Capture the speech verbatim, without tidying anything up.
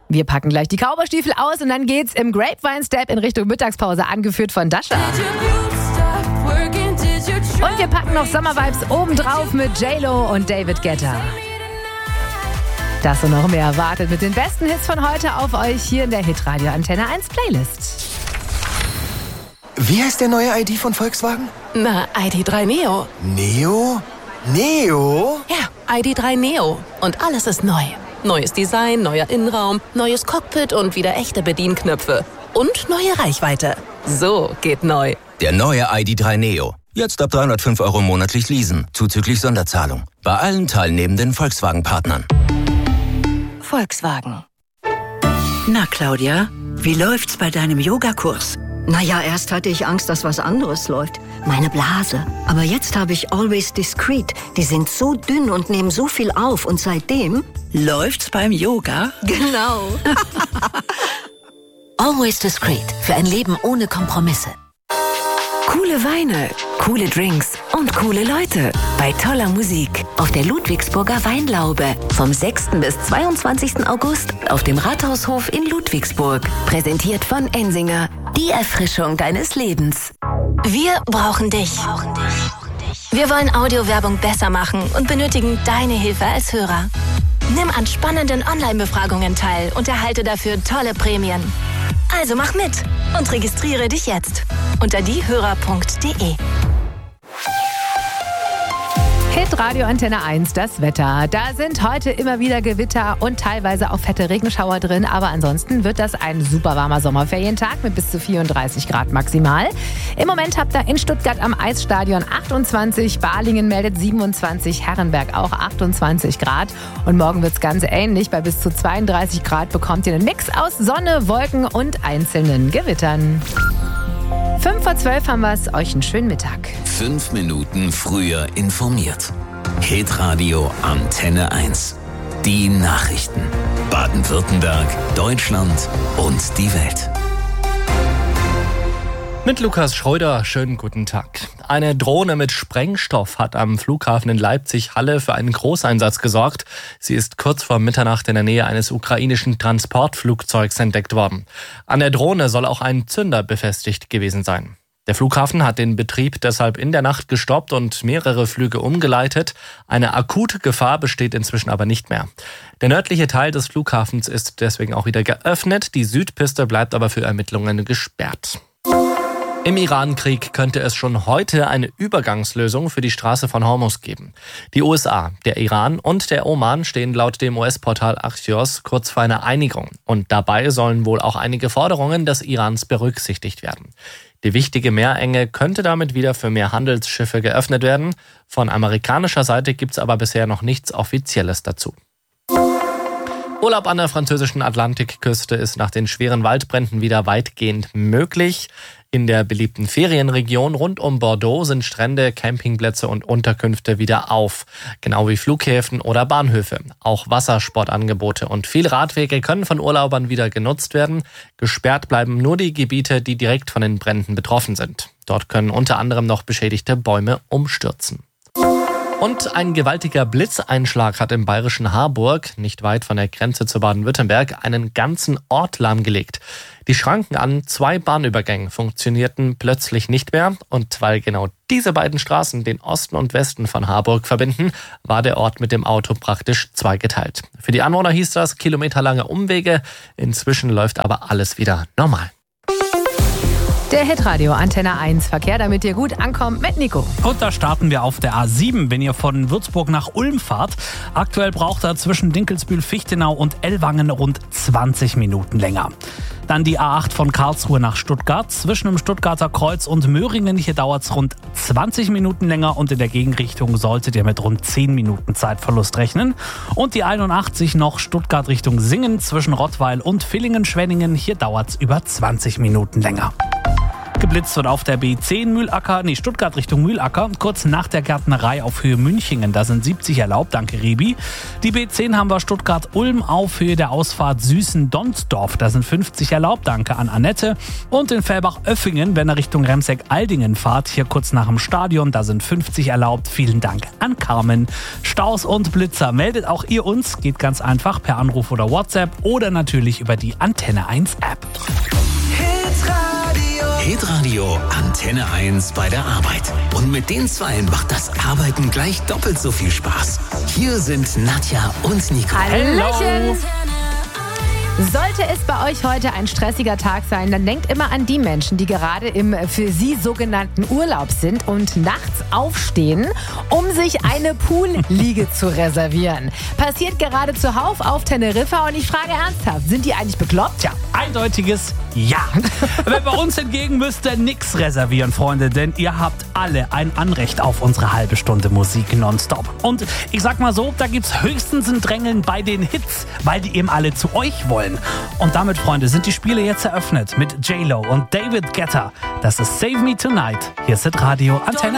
Wir packen gleich die Cowboystiefel aus und dann geht's im Grapevine Step in Richtung Mittagspause, angeführt von Dasha. Und wir packen noch Sommervibes obendrauf mit J-Lo und David Guetta. Das und noch mehr wartet mit den besten Hits von heute auf euch hier in der Hitradio Antenne eins Playlist. Wie heißt der neue I D von Volkswagen? Na, I D drei Neo. Neo? Neo? Ja, I D drei Neo. Und alles ist neu. Neues Design, neuer Innenraum, neues Cockpit und wieder echte Bedienknöpfe. Und neue Reichweite. So geht neu. Der neue I D drei Neo. Jetzt ab dreihundertfünf Euro monatlich leasen, zuzüglich Sonderzahlung. Bei allen teilnehmenden Volkswagen-Partnern. Volkswagen. Na, Claudia, wie läuft's bei deinem Yogakurs? Naja, erst hatte ich Angst, dass was anderes läuft. Meine Blase. Aber jetzt habe ich Always Discreet. Die sind so dünn und nehmen so viel auf. Und seitdem... Läuft's beim Yoga? Genau. Always Discreet. Für ein Leben ohne Kompromisse. Coole Weine, coole Drinks und coole Leute bei toller Musik auf der Ludwigsburger Weinlaube vom sechsten bis zweiundzwanzigsten August auf dem Rathaushof in Ludwigsburg. Präsentiert von Ensinger, die Erfrischung deines Lebens. Wir brauchen dich. Wir wollen Audiowerbung besser machen und benötigen deine Hilfe als Hörer. Nimm an spannenden Online-Befragungen teil und erhalte dafür tolle Prämien. Also mach mit und registriere dich jetzt unter diehörer punkt de. Hitradio Antenne eins, das Wetter. Da sind heute immer wieder Gewitter und teilweise auch fette Regenschauer drin. Aber ansonsten wird das ein super warmer Sommerferientag mit bis zu vierunddreißig Grad maximal. Im Moment habt ihr in Stuttgart am Eisstadion achtundzwanzig, Balingen meldet siebenundzwanzig, Herrenberg auch achtundzwanzig Grad. Und morgen wird's ganz ähnlich. Bei bis zu zweiunddreißig Grad bekommt ihr einen Mix aus Sonne, Wolken und einzelnen Gewittern. Fünf vor zwölf haben wir's. Euch einen schönen Mittag. Fünf Minuten früher informiert. Hitradio Antenne eins. Die Nachrichten. Baden-Württemberg, Deutschland und die Welt. Mit Lukas Schröder, schönen guten Tag. Eine Drohne mit Sprengstoff hat am Flughafen in Leipzig-Halle für einen Großeinsatz gesorgt. Sie ist kurz vor Mitternacht in der Nähe eines ukrainischen Transportflugzeugs entdeckt worden. An der Drohne soll auch ein Zünder befestigt gewesen sein. Der Flughafen hat den Betrieb deshalb in der Nacht gestoppt und mehrere Flüge umgeleitet. Eine akute Gefahr besteht inzwischen aber nicht mehr. Der nördliche Teil des Flughafens ist deswegen auch wieder geöffnet. Die Südpiste bleibt aber für Ermittlungen gesperrt. Im Iran-Krieg könnte es schon heute eine Übergangslösung für die Straße von Hormuz geben. Die U S A, der Iran und der Oman stehen laut dem U S-Portal Axios kurz vor einer Einigung. Und dabei sollen wohl auch einige Forderungen des Irans berücksichtigt werden. Die wichtige Meerenge könnte damit wieder für mehr Handelsschiffe geöffnet werden. Von amerikanischer Seite gibt es aber bisher noch nichts Offizielles dazu. Urlaub an der französischen Atlantikküste ist nach den schweren Waldbränden wieder weitgehend möglich. In der beliebten Ferienregion rund um Bordeaux sind Strände, Campingplätze und Unterkünfte wieder auf. Genau wie Flughäfen oder Bahnhöfe. Auch Wassersportangebote und viele Radwege können von Urlaubern wieder genutzt werden. Gesperrt bleiben nur die Gebiete, die direkt von den Bränden betroffen sind. Dort können unter anderem noch beschädigte Bäume umstürzen. Und ein gewaltiger Blitzeinschlag hat im bayerischen Harburg, nicht weit von der Grenze zu Baden-Württemberg, einen ganzen Ort lahmgelegt. Die Schranken an zwei Bahnübergängen funktionierten plötzlich nicht mehr. Und weil genau diese beiden Straßen den Osten und Westen von Harburg verbinden, war der Ort mit dem Auto praktisch zweigeteilt. Für die Anwohner hieß das kilometerlange Umwege. Inzwischen läuft aber alles wieder normal. Der Hitradio Antenne eins Verkehr, damit ihr gut ankommt mit Nico. Und da starten wir auf der A sieben, wenn ihr von Würzburg nach Ulm fahrt. Aktuell braucht er zwischen Dinkelsbühl-Fichtenau und Ellwangen rund zwanzig Minuten länger. Dann die A acht von Karlsruhe nach Stuttgart. Zwischen dem Stuttgarter Kreuz und Möhringen, hier dauert es rund zwanzig Minuten länger und in der Gegenrichtung solltet ihr mit rund zehn Minuten Zeitverlust rechnen. Und die einundachtzig noch Stuttgart Richtung Singen zwischen Rottweil und Villingen-Schwenningen, hier dauert es über zwanzig Minuten länger. geblitzt wird auf der B zehn Mühlacker, nee, Stuttgart Richtung Mühlacker, kurz nach der Gärtnerei auf Höhe Münchingen. Da sind siebzig erlaubt, danke Rebi. Die B zehn haben wir Stuttgart-Ulm auf Höhe der Ausfahrt Süßen-Donsdorf. Da sind fünfzig erlaubt, danke an Annette. Und in Fellbach-Oeffingen, wenn ihr Richtung Remseck-Aldingen fahrt, hier kurz nach dem Stadion, da sind fünfzig erlaubt. Vielen Dank an Carmen. Staus und Blitzer, meldet auch ihr uns, geht ganz einfach per Anruf oder WhatsApp oder natürlich über die Antenne eins App. Hitradio Antenne eins bei der Arbeit. Und mit den Zweien macht das Arbeiten gleich doppelt so viel Spaß. Hier sind Nadja und Nico. Hallöchen! Sollte es bei euch heute ein stressiger Tag sein, dann denkt immer an die Menschen, die gerade im für sie sogenannten Urlaub sind und nachts aufstehen, um sich eine Poolliege zu reservieren. Passiert gerade zuhauf auf Teneriffa und ich frage ernsthaft, sind die eigentlich bekloppt? Tja, eindeutiges Ja. Aber bei uns hingegen müsst ihr nix reservieren, Freunde, denn ihr habt alle ein Anrecht auf unsere halbe Stunde Musik nonstop. Und ich sag mal so, da gibt's höchstens ein Drängeln bei den Hits, weil die eben alle zu euch wollen. Und damit, Freunde, sind die Spiele jetzt eröffnet mit J-Lo und David Guetta. Das ist Save Me Tonight. Hier ist Hitradio Antenne.